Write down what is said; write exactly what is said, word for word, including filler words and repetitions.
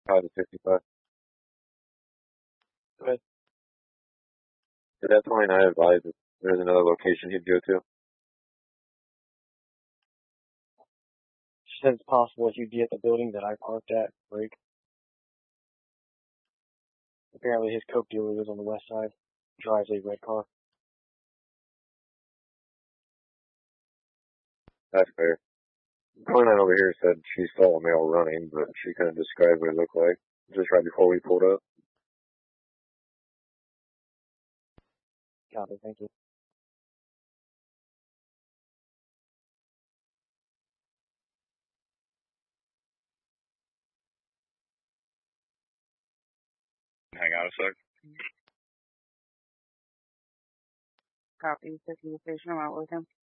Five to fifty-five. Good. Did that twenty-nine advise if there's another location he'd go to? She said it's possible if you'd be at the building that I parked at, break. Apparently his coke dealer lives on the west side. Drives a red car. That's fair. twenty-nine over here said she saw a male running, but she couldn't describe what it looked like. Just right before we pulled up. Copy, thank you. Hang on a sec. Copy. Taking the station. I'm out with him.